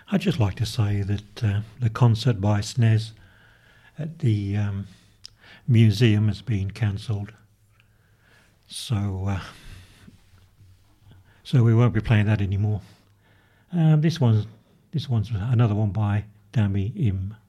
I'd just like to say that the concert by SNES at the museum has been cancelled. So we won't be playing that anymore. This one's another one by Dami Im.